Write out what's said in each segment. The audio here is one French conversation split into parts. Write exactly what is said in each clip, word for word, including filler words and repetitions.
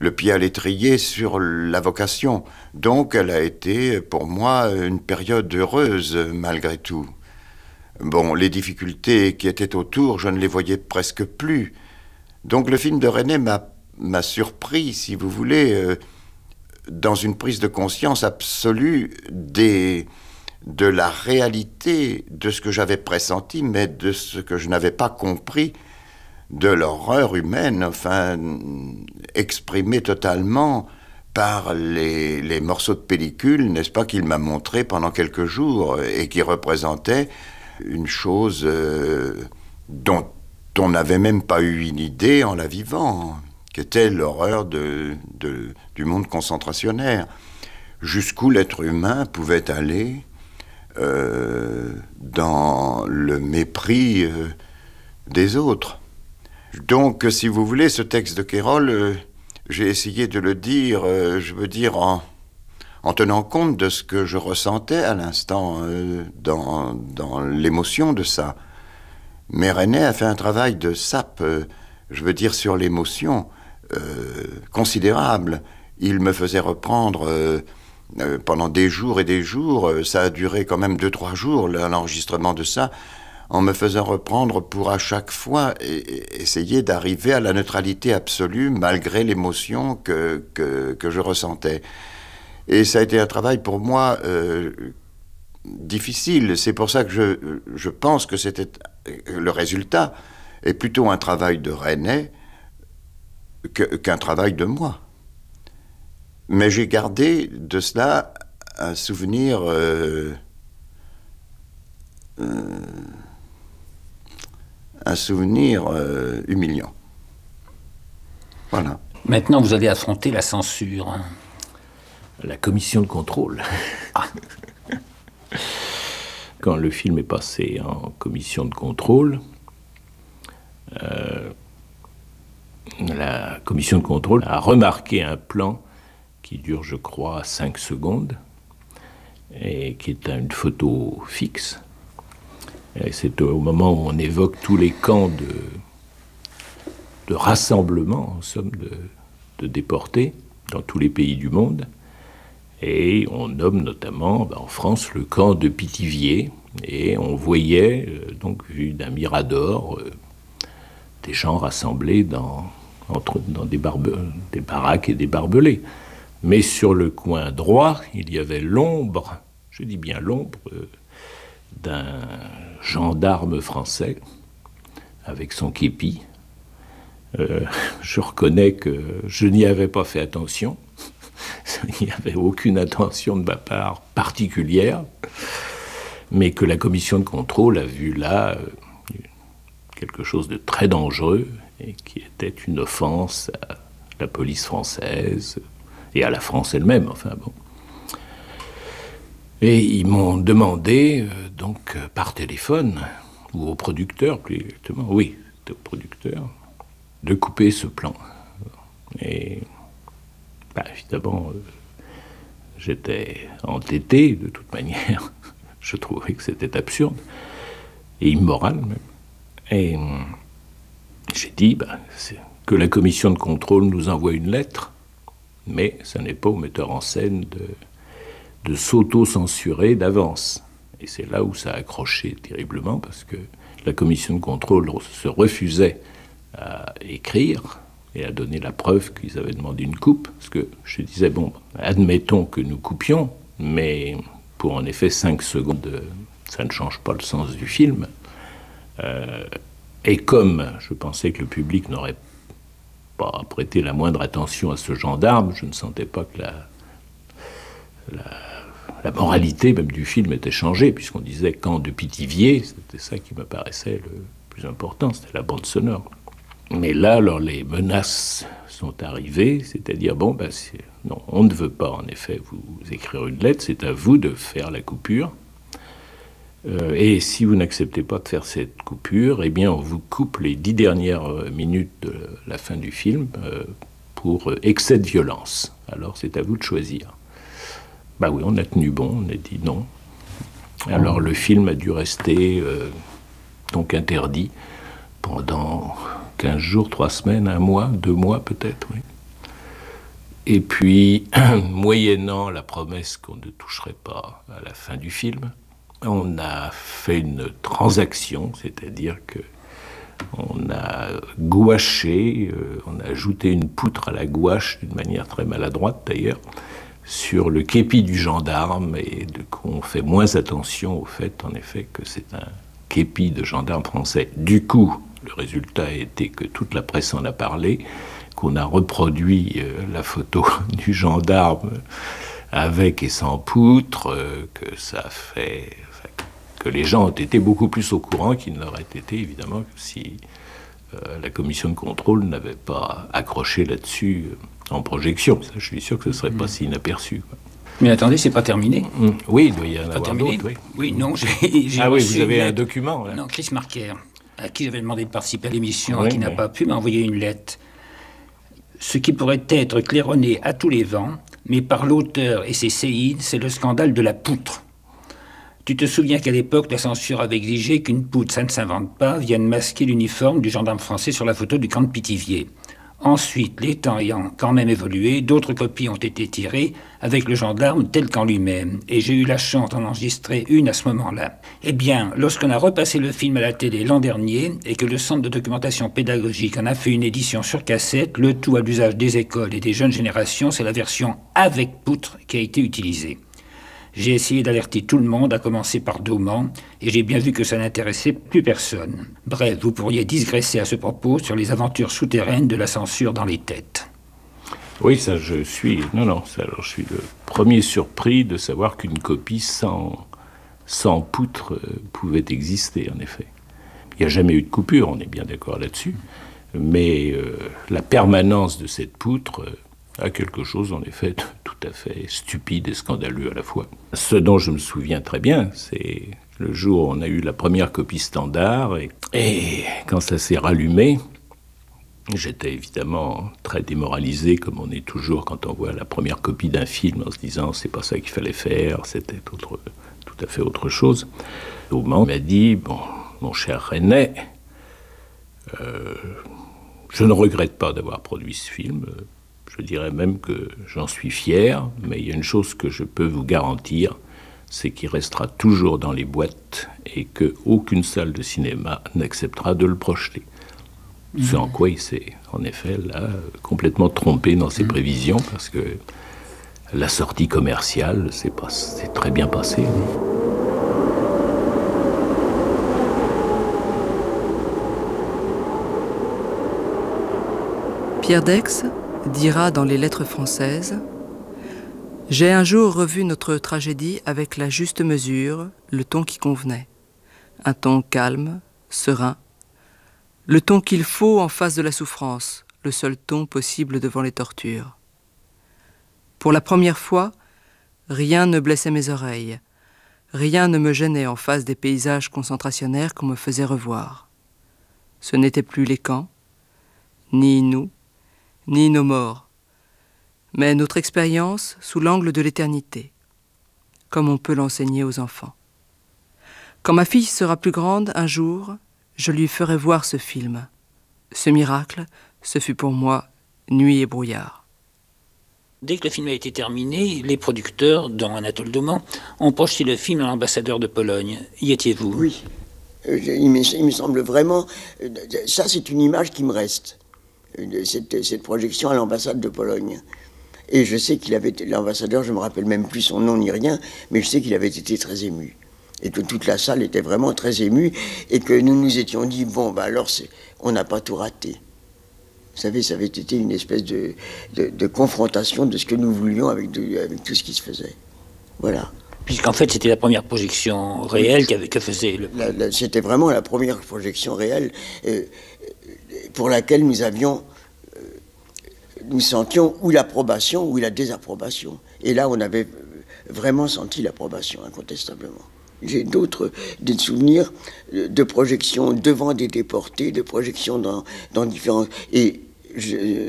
le pied à l'étrier sur la vocation. Donc elle a été pour moi une période heureuse malgré tout. Bon, les difficultés qui étaient autour, je ne les voyais presque plus. Donc le film de Resnais m'a, m'a surpris, si vous voulez, euh, dans une prise de conscience absolue des, de la réalité de ce que j'avais pressenti, mais de ce que je n'avais pas compris, de l'horreur humaine, enfin, exprimée totalement par les, les morceaux de pellicule, n'est-ce pas, qu'il m'a montré pendant quelques jours, et qui représentaient une chose euh, dont on n'avait même pas eu une idée en la vivant, qui était l'horreur de, de, du monde concentrationnaire. Jusqu'où l'être humain pouvait aller euh, dans le mépris euh, des autres. Donc, si vous voulez, ce texte de Quérol, euh, j'ai essayé de le dire, euh, je veux dire, en, en tenant compte de ce que je ressentais à l'instant, euh, dans, dans l'émotion de ça. Mais Resnais a fait un travail de sape, euh, je veux dire, sur l'émotion, euh, considérable. Il me faisait reprendre euh, euh, pendant des jours et des jours, euh, ça a duré quand même deux, trois jours, l'enregistrement de ça, en me faisant reprendre pour à chaque fois et, et essayer d'arriver à la neutralité absolue malgré l'émotion que, que, que je ressentais. Et ça a été un travail pour moi euh, difficile. C'est pour ça que je, je pense que c'était le résultat est plutôt un travail de Resnais que, qu'un travail de moi. Mais j'ai gardé de cela un souvenir euh, euh, un souvenir euh, humiliant. Voilà. Maintenant, vous allez affronter la censure. Hein. La commission de contrôle. Ah. Quand le film est passé en commission de contrôle, euh, la commission de contrôle a remarqué un plan qui dure, je crois, cinq secondes, et qui est une photo fixe. Et c'est au moment où on évoque tous les camps de, de rassemblement, en somme, de, de déportés dans tous les pays du monde. Et on nomme notamment, ben, en France, le camp de Pithiviers. Et on voyait, euh, donc, vu d'un mirador, euh, des gens rassemblés dans, entre, dans des, barbe, des baraques et des barbelés. Mais sur le coin droit, il y avait l'ombre, je dis bien l'ombre, euh, d'un gendarme français avec son képi. Euh, je reconnais que je n'y avais pas fait attention. Il n'y avait aucune attention de ma part particulière, mais que la commission de contrôle a vu là euh, quelque chose de très dangereux et qui était une offense à la police française et à la France elle-même, enfin bon. Et ils m'ont demandé, euh, donc euh, par téléphone, ou au producteur plus exactement, oui, c'était au producteur, de couper ce plan. Et bah, évidemment, euh, j'étais entêté de toute manière. Je trouvais que c'était absurde et immoral même. Et euh, j'ai dit bah, c'est que la commission de contrôle nous envoie une lettre, mais ça n'est pas au metteur en scène de, de s'auto-censurer d'avance. Et c'est là où ça a accroché terriblement, parce que la commission de contrôle se refusait à écrire et à donner la preuve qu'ils avaient demandé une coupe, parce que je disais, bon, admettons que nous coupions, mais pour en effet cinq secondes, ça ne change pas le sens du film. Euh, et comme je pensais que le public n'aurait pas prêté la moindre attention à ce gendarme, je ne sentais pas que la, la, la moralité même du film était changée, puisqu'on disait camp de Pithiviers, c'était ça qui me paraissait le plus important, c'était la bande sonore. Mais là, alors, les menaces sont arrivées, c'est-à-dire, bon, ben, c'est, non, on ne veut pas, en effet, vous écrire une lettre, c'est à vous de faire la coupure. Euh, et si vous n'acceptez pas de faire cette coupure, eh bien, on vous coupe les dix dernières minutes de la fin du film euh, pour euh, excès de violence. Alors, c'est à vous de choisir. Bah oui, on a tenu bon, on a dit non. Alors, le film a dû rester, euh, donc, interdit pendant quinze jours, trois semaines, un mois, deux mois peut-être, oui. Et puis, moyennant la promesse qu'on ne toucherait pas à la fin du film, on a fait une transaction, c'est-à-dire que on a gouaché, euh, on a ajouté une poutre à la gouache, d'une manière très maladroite d'ailleurs, sur le képi du gendarme, et de, qu'on fait moins attention au fait, en effet, que c'est un képi de gendarme français. Du coup, le résultat a été que toute la presse en a parlé, qu'on a reproduit euh, la photo du gendarme avec et sans poutre, euh, que ça a fait... Enfin, que les gens ont été beaucoup plus au courant qu'ils n'auraient été, évidemment, que si euh, la commission de contrôle n'avait pas accroché là-dessus euh, en projection. Ça, je suis sûr que ce ne serait pas si inaperçu, quoi. Mais attendez, c'est pas terminé. Mmh. Oui, il doit y en Pas avoir terminé. d'autres, oui. Oui, non, j'ai... j'ai Ah oui, reçu vous avez une un lettre. document, là. Non, Chris Marker, à qui j'avais demandé de participer à l'émission, Oui, et qui n'a oui. pas pu, m'a envoyé une lettre. Ce qui pourrait être claironné à tous les vents, mais par l'auteur et ses séides, c'est le scandale de la poutre. Tu te souviens qu'à l'époque, la censure avait exigé qu'une poutre, ça ne s'invente pas, vienne masquer l'uniforme du gendarme français sur la photo du camp de Pithiviers. Ensuite, les temps ayant quand même évolué, d'autres copies ont été tirées avec le gendarme tel qu'en lui-même. Et j'ai eu la chance d'en enregistrer une à ce moment-là. Eh bien, lorsqu'on a repassé le film à la télé l'an dernier et que le Centre de documentation pédagogique en a fait une édition sur cassette, le tout à l'usage des écoles et des jeunes générations, c'est la version avec poutre qui a été utilisée. J'ai essayé d'alerter tout le monde, à commencer par Dauman, et j'ai bien vu que ça n'intéressait plus personne. Bref, vous pourriez digresser à ce propos sur les aventures souterraines de la censure dans les têtes. Oui, ça, je suis... Non, non, ça, alors, je suis le premier surpris de savoir qu'une copie sans, sans poutre euh, pouvait exister, en effet. Il n'y a jamais eu de coupure, on est bien d'accord là-dessus, mais euh, la permanence de cette poutre... Euh, à quelque chose, en effet, tout à fait stupide et scandaleux à la fois. Ce dont je me souviens très bien, c'est le jour où on a eu la première copie standard, et, et quand ça s'est rallumé, j'étais évidemment très démoralisé, comme on est toujours quand on voit la première copie d'un film, en se disant « c'est pas ça qu'il fallait faire, c'était autre, tout à fait autre chose ». Dauman m'a dit « bon, mon cher René, euh, je ne regrette pas d'avoir produit ce film ». Je dirais même que j'en suis fier, mais il y a une chose que je peux vous garantir, c'est qu'il restera toujours dans les boîtes et qu'aucune salle de cinéma n'acceptera de le projeter. Mmh. Ce en quoi il s'est, en effet, là, complètement trompé dans ses mmh. prévisions, parce que la sortie commerciale, c'est, pas, c'est très bien passé. Pierre Daix dira dans les Lettres françaises « J'ai un jour revu notre tragédie avec la juste mesure, le ton qui convenait. Un ton calme, serein, le ton qu'il faut en face de la souffrance, le seul ton possible devant les tortures. Pour la première fois, rien ne blessait mes oreilles, rien ne me gênait en face des paysages concentrationnaires qu'on me faisait revoir. Ce n'étaient plus les camps, ni nous, ni nos morts, mais notre expérience sous l'angle de l'éternité, comme on peut l'enseigner aux enfants. Quand ma fille sera plus grande, un jour, je lui ferai voir ce film. Ce miracle, ce fut pour moi nuit et brouillard. » Dès que le film a été terminé, les producteurs, dont Anatole Dauman, ont projeté le film à l'ambassadeur de Pologne. Y étiez-vous ? Oui. Euh, il, me, il me semble vraiment... Euh, ça, c'est une image qui me reste. Cette, cette projection à l'ambassade de Pologne. Et je sais qu'il avait été, l'ambassadeur, je ne me rappelle même plus son nom ni rien, mais je sais qu'il avait été très ému. Et que toute la salle était vraiment très émue, et que nous nous étions dit, bon, bah alors, c'est, on n'a pas tout raté. Vous savez, ça avait été une espèce de, de, de confrontation de ce que nous voulions avec, de, avec tout ce qui se faisait. Voilà. Puisqu'en fait, c'était la première projection réelle oui, que faisait le... La, la, c'était vraiment la première projection réelle euh, pour laquelle nous avions... Euh, nous sentions ou l'approbation ou la désapprobation. Et là, on avait vraiment senti l'approbation, incontestablement. J'ai d'autres des souvenirs de projections devant des déportés, de projections dans, dans différents... Et je,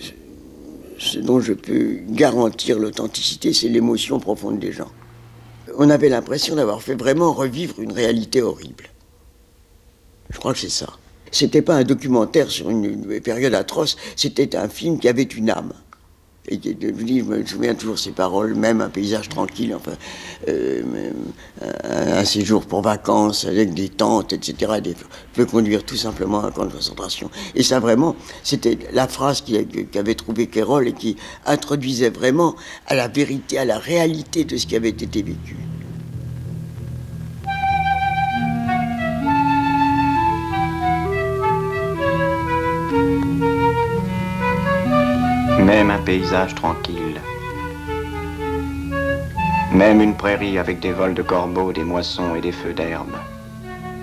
ce dont je peux garantir l'authenticité, c'est l'émotion profonde des gens. On avait l'impression d'avoir fait vraiment revivre une réalité horrible. Je crois que c'est ça. C'était pas un documentaire sur une, une période atroce, c'était un film qui avait une âme. et qui est devenu, je me souviens toujours ces paroles, même un paysage tranquille, enfin, euh, un, un séjour pour vacances avec des tentes, et cetera, des, peut conduire tout simplement à un camp de concentration. Et ça, vraiment, c'était la phrase qu'avait trouvée Kérol et qui introduisait vraiment à la vérité, à la réalité de ce qui avait été vécu. Même un paysage tranquille, même une prairie avec des vols de corbeaux, des moissons et des feux d'herbe.